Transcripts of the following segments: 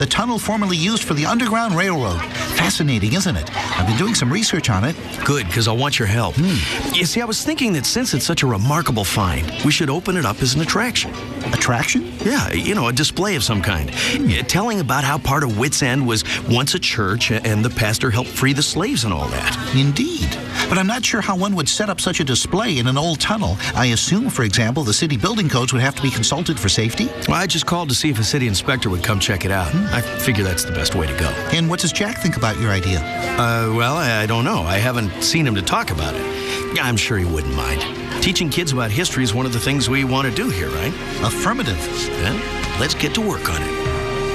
The tunnel formerly used for the Underground Railroad. Fascinating, isn't it? I've been doing some research on it. Good, because I'll want your help. You see, I was thinking that since it's such a remarkable find, we should open it up as an attraction. Attraction? Yeah, a display of some kind. Telling about how part of Wits End was once a church and the pastor helped free the slaves and all that. Indeed. But I'm not sure how one would set up such a display in an old tunnel. I assume, for example, the city building codes would have to be consulted for safety. Well, I just called to see if a city inspector would come check it out. I figure that's the best way to go. And what does Jack think about your idea? Well, I don't know. I haven't seen him to talk about it. I'm sure he wouldn't mind. Teaching kids about history is one of the things we want to do here, right? Affirmative. Then let's get to work on it.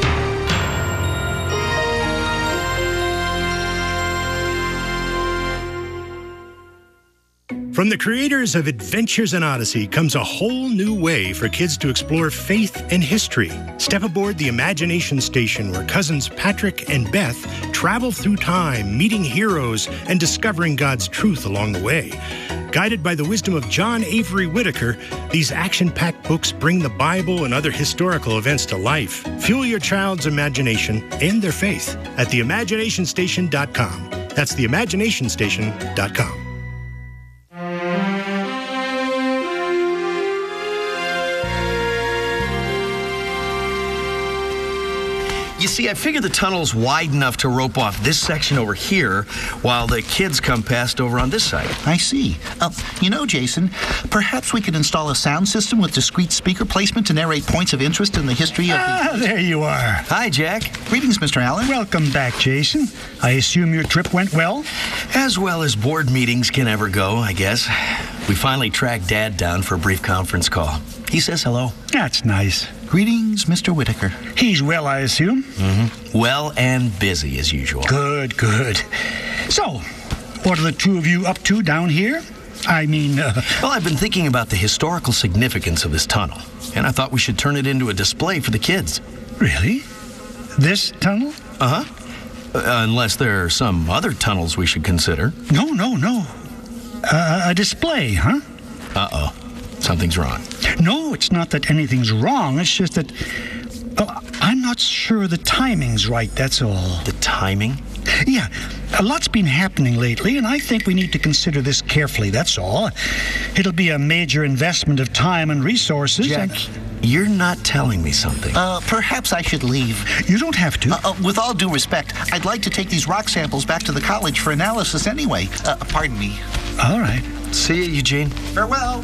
From the creators of Adventures in Odyssey comes a whole new way for kids to explore faith and history. Step aboard the Imagination Station, where cousins Patrick and Beth travel through time, meeting heroes and discovering God's truth along the way. Guided by the wisdom of John Avery Whitaker, these action-packed books bring the Bible and other historical events to life. Fuel your child's imagination and their faith at theimaginationstation.com. That's theimaginationstation.com. You see, I figure the tunnel's wide enough to rope off this section over here while the kids come past over on this side. I see. Jason, perhaps we could install a sound system with discrete speaker placement to narrate points of interest in the history of the... There you are. Hi, Jack. Greetings, Mr. Allen. Welcome back, Jason. I assume your trip went well? As well as board meetings can ever go, I guess. We finally tracked Dad down for a brief conference call. He says hello. That's nice. Greetings, Mr. Whitaker. He's well, I assume? Mm-hmm. Well and busy, as usual. Good. So, what are the two of you up to down here? Well, I've been thinking about the historical significance of this tunnel, and I thought we should turn it into a display for the kids. Really? This tunnel? Uh-huh. Unless there are some other tunnels we should consider. No. A display, huh? Uh-oh. Something's wrong. No, it's not that anything's wrong. It's just that... I'm not sure the timing's right, that's all. The timing? Yeah. A lot's been happening lately, and I think we need to consider this carefully, that's all. It'll be a major investment of time and resources. Jack, you're not telling me something. Perhaps I should leave. You don't have to. With all due respect, I'd like to take these rock samples back to the college for analysis anyway. Pardon me. All right. See you, Eugene. Farewell.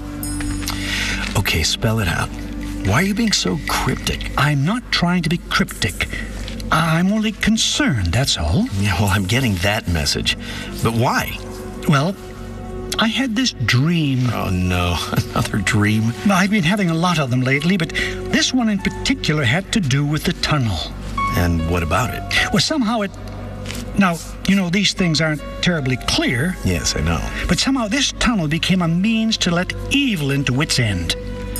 Okay, spell it out. Why are you being so cryptic? I'm not trying to be cryptic. I'm only concerned, that's all. Yeah, well, I'm getting that message. But why? Well, I had this dream. Oh, no. Another dream? I've been having a lot of them lately, but this one in particular had to do with the tunnel. And what about it? Well, somehow it... Now, these things aren't terribly clear. Yes, I know. But somehow this tunnel became a means to let evil into Wits End.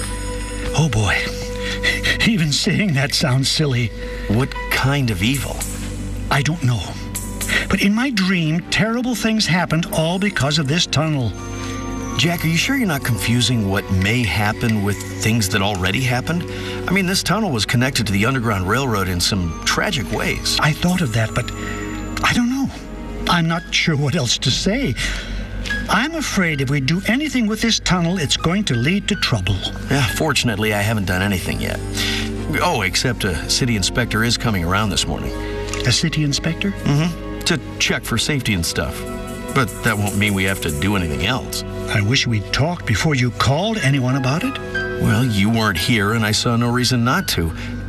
Oh, boy. Even saying that sounds silly. What kind of evil? I don't know. But in my dream, terrible things happened all because of this tunnel. Jack, are you sure you're not confusing what may happen with things that already happened? I mean, this tunnel was connected to the Underground Railroad in some tragic ways. I thought of that, but I don't know. I'm not sure what else to say. I'm afraid if we do anything with this tunnel, it's going to lead to trouble. Yeah, fortunately, I haven't done anything yet. Oh, except a city inspector is coming around this morning. A city inspector? Mm-hmm. To check for safety and stuff. But that won't mean we have to do anything else. I wish we'd talked before you called anyone about it. Well, you weren't here, and I saw no reason not to.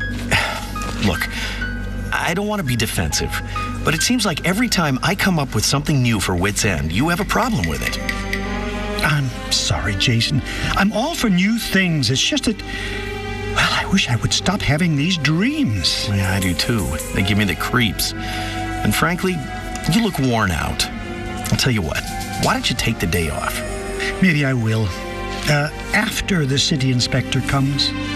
Look, I don't want to be defensive, but it seems like every time I come up with something new for Wits End, you have a problem with it. I'm sorry, Jason. I'm all for new things. It's just that, well, I wish I would stop having these dreams. Yeah, I do too. They give me the creeps. And frankly, you look worn out. I'll tell you what, why don't you take the day off? Maybe I will. After the city inspector comes.